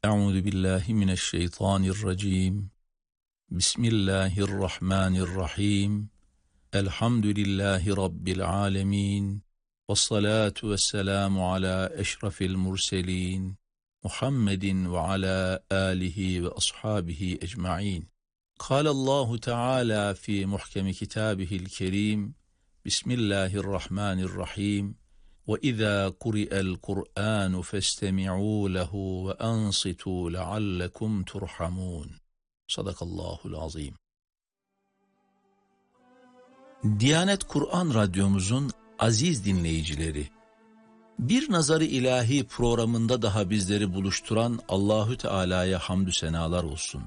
Euzu billahi mineşşeytanirracim. Bismillahirrahmanirrahim. Elhamdülillahi rabbil alamin. Vessalatu vesselamu ala eşrafil murselin. Muhammedin ve ala alihi ve ashabihi ecmaîn. Kâlallahu Teala fi muhkemi kitâbihil kerîm. Bismillahirrahmanirrahim. وَإِذَا قُرِئَ الْقُرْآنُ فَاسْتَمِعُوا لَهُ وَأَنصِتُوا لَعَلَّكُمْ تُرْحَمُونَ. Sadakallahul azim. Diyanet Kur'an Radyomuzun aziz dinleyicileri, Bir Nazar-ı İlahi programında daha bizleri buluşturan Allahü Teala'ya hamdü senalar olsun.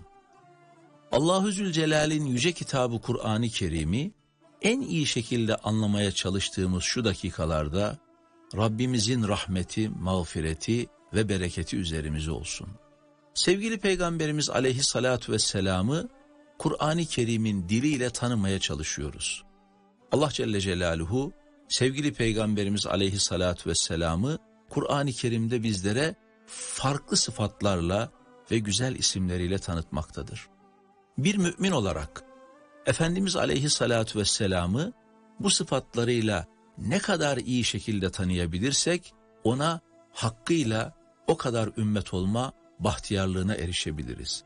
Allahu Zülcelal'in yüce kitabı Kur'an-ı Kerim'i en iyi şekilde anlamaya çalıştığımız şu dakikalarda Rabbimizin rahmeti, mağfireti ve bereketi üzerimize olsun. Sevgili Peygamberimiz aleyhissalatu vesselam'ı Kur'an-ı Kerim'in diliyle tanımaya çalışıyoruz. Allah Celle Celaluhu sevgili Peygamberimiz aleyhissalatu vesselam'ı Kur'an-ı Kerim'de bizlere farklı sıfatlarla ve güzel isimleriyle tanıtmaktadır. Bir mümin olarak Efendimiz aleyhissalatu vesselam'ı bu sıfatlarıyla ne kadar iyi şekilde tanıyabilirsek ona hakkıyla o kadar ümmet olma bahtiyarlığına erişebiliriz.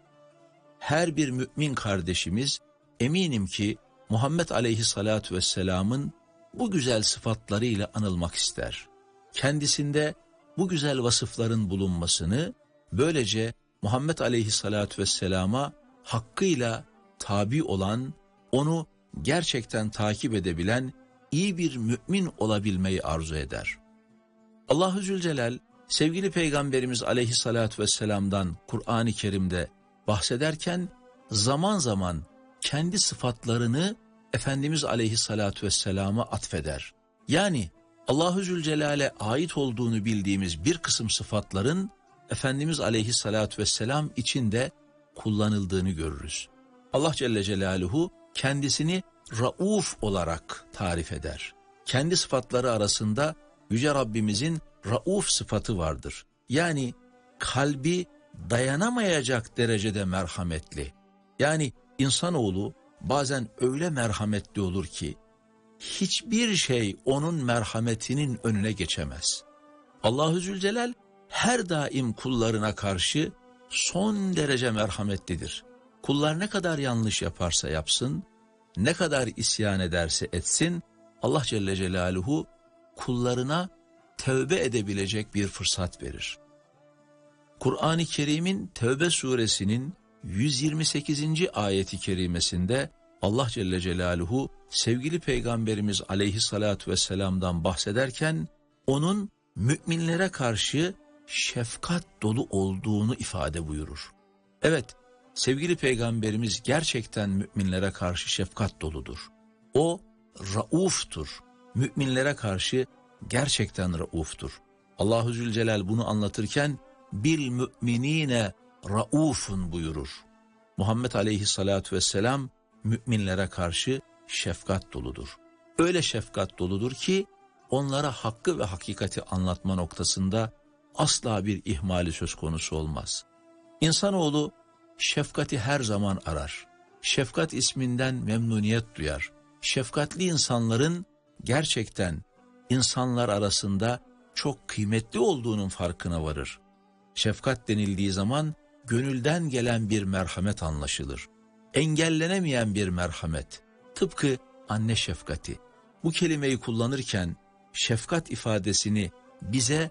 Her bir mümin kardeşimiz eminim ki Muhammed aleyhissalatu vesselam'ın bu güzel sıfatlarıyla anılmak ister. Kendisinde bu güzel vasıfların bulunmasını, böylece Muhammed aleyhissalatu vesselama hakkıyla tabi olan, onu gerçekten takip edebilen iyi bir mümin olabilmeyi arzu eder. Allahu Zülcelal sevgili Peygamberimiz aleyhissalatu vesselam'dan Kur'an-ı Kerim'de bahsederken zaman zaman kendi sıfatlarını Efendimiz aleyhissalatu vesselama atfeder. Yani Allahu Zülcelal'e ait olduğunu bildiğimiz bir kısım sıfatların Efendimiz aleyhissalatu vesselam içinde kullanıldığını görürüz. Allah Celle Celaluhu kendisini Rauf olarak tarif eder. Kendi sıfatları arasında Yüce Rabbimizin Rauf sıfatı vardır. Yani kalbi dayanamayacak derecede merhametli. Yani insanoğlu bazen öyle merhametli olur ki hiçbir şey onun merhametinin önüne geçemez. Allahu Zülcelal her daim kullarına karşı son derece merhametlidir. Kullar ne kadar yanlış yaparsa yapsın, ne kadar isyan ederse etsin, Allah Celle Celaluhu kullarına tövbe edebilecek bir fırsat verir. Kur'an-ı Kerim'in Tevbe suresinin 128. ayeti kerimesinde Allah Celle Celaluhu sevgili Peygamberimiz aleyhissalatu vesselam'dan bahsederken onun müminlere karşı şefkat dolu olduğunu ifade buyurur. Evet, sevgili Peygamberimiz gerçekten müminlere karşı şefkat doludur. O rauftur. Müminlere karşı gerçekten rauftur. Allahu Zülcelal bunu anlatırken bil müminine raufun buyurur. Muhammed aleyhissalatu vesselam müminlere karşı şefkat doludur. Öyle şefkat doludur ki onlara hakkı ve hakikati anlatma noktasında asla bir ihmali söz konusu olmaz. İnsanoğlu şefkati her zaman arar. Şefkat isminden memnuniyet duyar. Şefkatli insanların gerçekten insanlar arasında çok kıymetli olduğunun farkına varır. Şefkat denildiği zaman gönülden gelen bir merhamet anlaşılır. Engellenemeyen bir merhamet. Tıpkı anne şefkati. Bu kelimeyi kullanırken şefkat ifadesini bize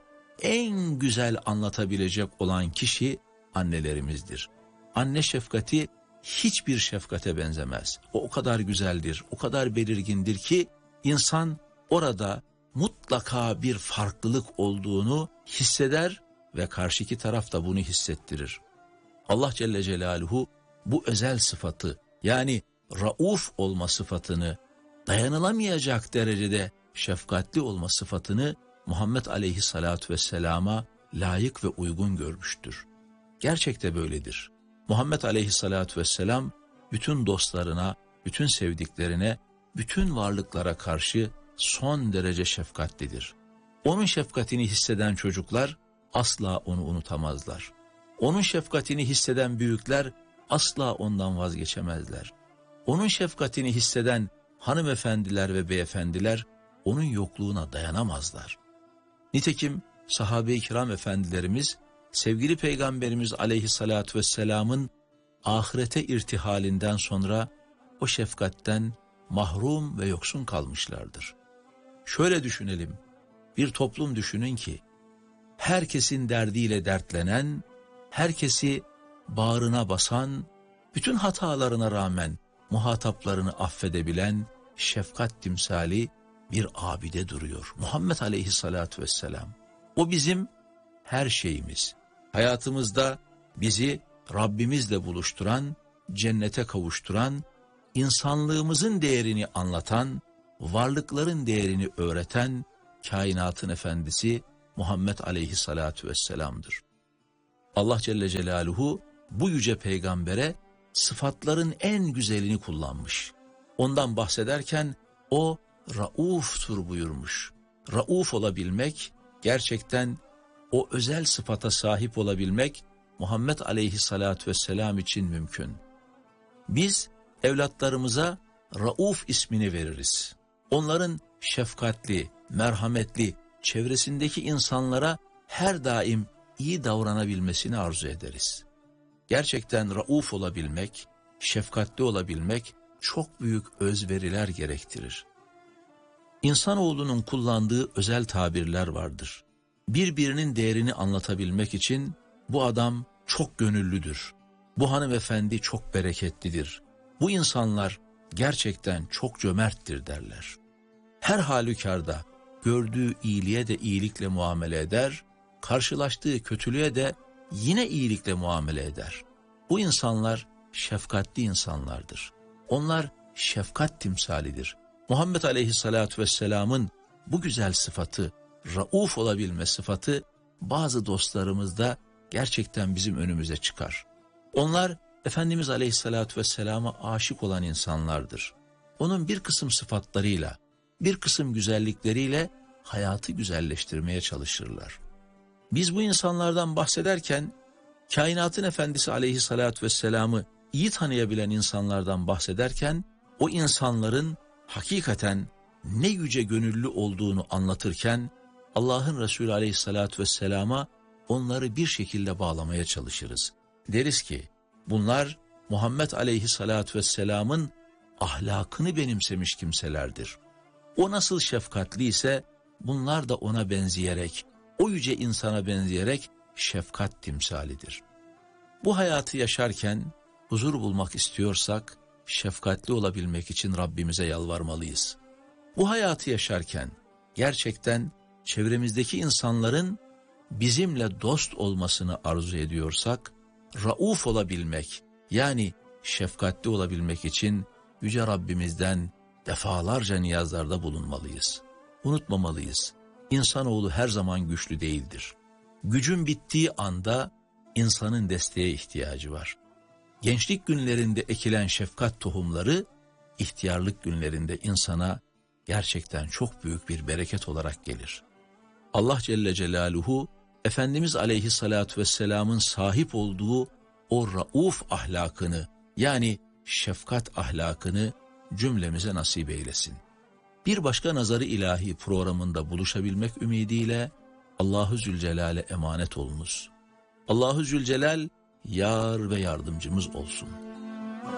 en güzel anlatabilecek olan kişi annelerimizdir. Anne şefkati hiçbir şefkate benzemez. O kadar güzeldir, o kadar belirgindir ki insan orada mutlaka bir farklılık olduğunu hisseder ve karşıki taraf da bunu hissettirir. Allah Celle Celaluhu bu özel sıfatı, yani rauf olma sıfatını, dayanılamayacak derecede şefkatli olma sıfatını Muhammed aleyhissalatu vesselama layık ve uygun görmüştür. Gerçekte böyledir. Muhammed aleyhissalatu vesselam bütün dostlarına, bütün sevdiklerine, bütün varlıklara karşı son derece şefkatlidir. Onun şefkatini hisseden çocuklar asla onu unutamazlar. Onun şefkatini hisseden büyükler asla ondan vazgeçemezler. Onun şefkatini hisseden hanımefendiler ve beyefendiler onun yokluğuna dayanamazlar. Nitekim sahabe-i kiram efendilerimiz sevgili Peygamberimiz aleyhissalatü vesselamın ahirete irtihalinden sonra o şefkatten mahrum ve yoksun kalmışlardır. Şöyle düşünelim, bir toplum düşünün ki herkesin derdiyle dertlenen, herkesi bağrına basan, bütün hatalarına rağmen muhataplarını affedebilen şefkat timsali bir abide duruyor. Muhammed aleyhissalatü vesselam. O bizim her şeyimiz. Hayatımızda bizi Rabbimizle buluşturan, cennete kavuşturan, insanlığımızın değerini anlatan, varlıkların değerini öğreten kainatın efendisi Muhammed aleyhissalatü vesselam'dır. Allah Celle Celaluhu bu yüce peygambere sıfatların en güzelini kullanmış. Ondan bahsederken o Rauf'tur buyurmuş. Rauf olabilmek, gerçekten o özel sıfata sahip olabilmek Muhammed aleyhissalatü vesselam için mümkün. Biz evlatlarımıza Rauf ismini veririz. Onların şefkatli, merhametli, çevresindeki insanlara her daim iyi davranabilmesini arzu ederiz. Gerçekten Rauf olabilmek, şefkatli olabilmek çok büyük özveriler gerektirir. İnsanoğlunun kullandığı özel tabirler vardır. Birbirinin değerini anlatabilmek için bu adam çok gönüllüdür, bu hanımefendi çok bereketlidir, bu insanlar gerçekten çok cömerttir derler. Her halükarda gördüğü iyiliğe de iyilikle muamele eder, karşılaştığı kötülüğe de yine iyilikle muamele eder. Bu insanlar şefkatli insanlardır. Onlar şefkat timsalidir. Muhammed aleyhissalatü vesselamın bu güzel sıfatı, Rauf olabilme sıfatı bazı dostlarımızda gerçekten bizim önümüze çıkar. Onlar Efendimiz aleyhissalatü vesselama aşık olan insanlardır. Onun bir kısım sıfatlarıyla, bir kısım güzellikleriyle hayatı güzelleştirmeye çalışırlar. Biz bu insanlardan bahsederken, kainatın efendisi aleyhissalatü vesselamı iyi tanıyabilen insanlardan bahsederken, o insanların hakikaten ne yüce gönüllü olduğunu anlatırken, Allah'ın Resulü aleyhissalatü vesselama onları bir şekilde bağlamaya çalışırız. Deriz ki, bunlar Muhammed aleyhissalatü vesselamın ahlakını benimsemiş kimselerdir. O nasıl şefkatli ise bunlar da ona benzeyerek, o yüce insana benzeyerek şefkat timsalidir. Bu hayatı yaşarken huzur bulmak istiyorsak, şefkatli olabilmek için Rabbimize yalvarmalıyız. Bu hayatı yaşarken gerçekten çevremizdeki insanların bizimle dost olmasını arzu ediyorsak, Rauf olabilmek, yani şefkatli olabilmek için yüce Rabbimizden defalarca niyazlarda bulunmalıyız. Unutmamalıyız, İnsanoğlu her zaman güçlü değildir. Gücün bittiği anda insanın desteğe ihtiyacı var. Gençlik günlerinde ekilen şefkat tohumları, ihtiyarlık günlerinde insana gerçekten çok büyük bir bereket olarak gelir. Allah Celle Celaluhu, Efendimiz Aleyhisselatü Vesselam'ın sahip olduğu o Rauf ahlakını, yani şefkat ahlakını cümlemize nasip eylesin. Bir başka Nazarı İlahi programında buluşabilmek ümidiyle Allahu Zülcelal'e emanet olunuz. Allahu Zülcelal yar ve yardımcımız olsun.